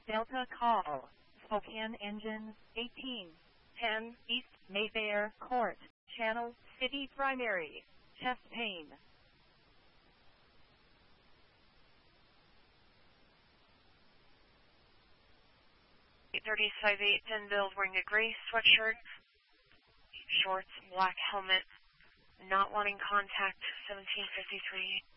Delta call. Spokane engines 1810 East Mayfair Court. Channel City Primary. Chest pain. 835-8 Denville, wearing a gray sweatshirt, shorts, black helmet, not wanting contact, 1753.